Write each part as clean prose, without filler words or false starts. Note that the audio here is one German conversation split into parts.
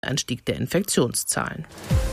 Anstieg der Infektionszahlen.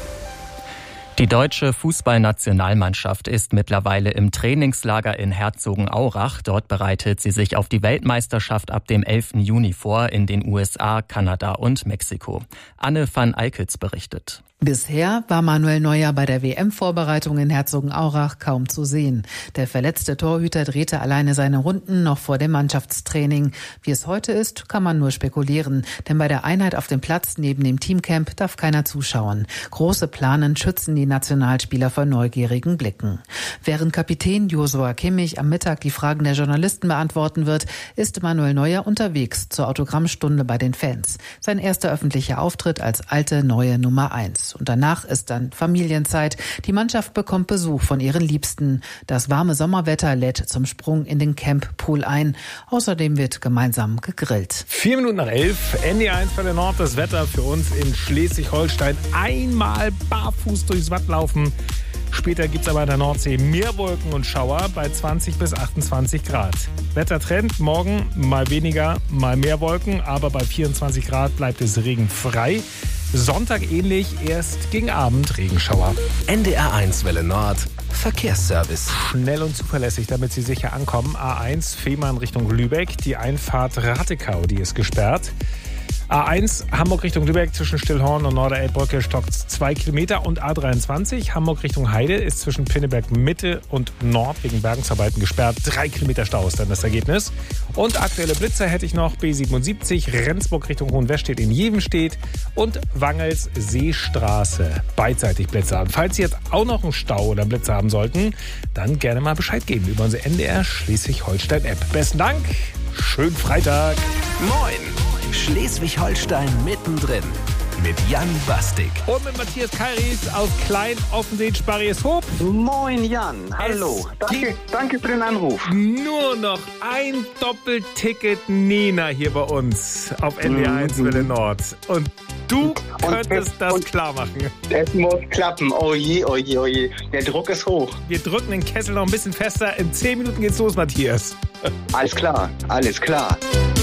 Die deutsche Fußballnationalmannschaft ist mittlerweile im Trainingslager in Herzogenaurach. Dort bereitet sie sich auf die Weltmeisterschaft ab dem 11. Juni vor in den USA, Kanada und Mexiko. Anne van Eickels berichtet. Bisher war Manuel Neuer bei der WM-Vorbereitung in Herzogenaurach kaum zu sehen. Der verletzte Torhüter drehte alleine seine Runden noch vor dem Mannschaftstraining. Wie es heute ist, kann man nur spekulieren. Denn bei der Einheit auf dem Platz neben dem Teamcamp darf keiner zuschauen. Große Planen schützen die Nationalspieler vor neugierigen Blicken. Während Kapitän Joshua Kimmich am Mittag die Fragen der Journalisten beantworten wird, ist Manuel Neuer unterwegs zur Autogrammstunde bei den Fans. Sein erster öffentlicher Auftritt als alte, neue Nummer 1. Und danach ist dann Familienzeit. Die Mannschaft bekommt Besuch von ihren Liebsten. Das warme Sommerwetter lädt zum Sprung in den Camppool ein. Außerdem wird gemeinsam gegrillt. 11:04, NDR1 für den Nord. Das Wetter für uns in Schleswig-Holstein. Einmal barfuß durchs Watt laufen. Später gibt es aber an der Nordsee mehr Wolken und Schauer bei 20 bis 28 Grad. Wettertrend, morgen mal weniger, mal mehr Wolken, aber bei 24 Grad bleibt es regenfrei. Sonntag ähnlich, erst gegen Abend Regenschauer. NDR1 Welle Nord, Verkehrsservice. Schnell und zuverlässig, damit Sie sicher ankommen. A1 Fehmarn Richtung Lübeck, die Einfahrt Rattekau, die ist gesperrt. A1 Hamburg Richtung Lübeck zwischen Stillhorn und Norderelbbrücke stockt 2 Kilometer und A23 Hamburg Richtung Heide ist zwischen Pinneberg Mitte und Nord wegen Bergungsarbeiten gesperrt. 3 Kilometer Stau ist dann das Ergebnis. Und aktuelle Blitzer hätte ich noch B77 Rendsburg Richtung Hohenwestedt in Jevenstedt und Wangels Seestraße. Beidseitig Blitzer. Und falls Sie jetzt auch noch einen Stau oder einen Blitzer haben sollten, dann gerne mal Bescheid geben über unsere NDR Schleswig-Holstein-App. Besten Dank, schönen Freitag. Moin! Schleswig-Holstein mittendrin mit Jan Bastik. Und mit Matthias Kairis aus Klein-Offensee-Sparrieshoop. Moin Jan, hallo. Danke für den Anruf. Nur noch ein Doppelticket Nena hier bei uns auf NDR1 Welle Nord. Und du könntest das klar machen. Es muss klappen. Oh je, oh je, oh je. Der Druck ist hoch. Wir drücken den Kessel noch ein bisschen fester. In 10 Minuten geht's los, Matthias. Alles klar, alles klar.